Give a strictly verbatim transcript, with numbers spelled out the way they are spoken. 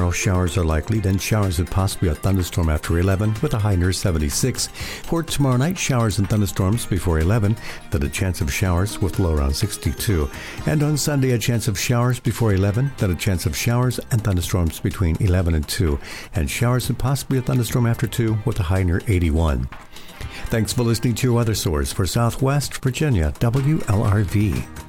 tomorrow, showers are likely, then showers and possibly a thunderstorm after eleven with a high near seventy-six. For tomorrow night, showers and thunderstorms before eleven, then a chance of showers with low around sixty-two. And on Sunday, a chance of showers before eleven, then a chance of showers and thunderstorms between eleven and two, and showers and possibly a thunderstorm after two with a high near eighty-one. Thanks for listening to your weather source for Southwest Virginia, W L R V.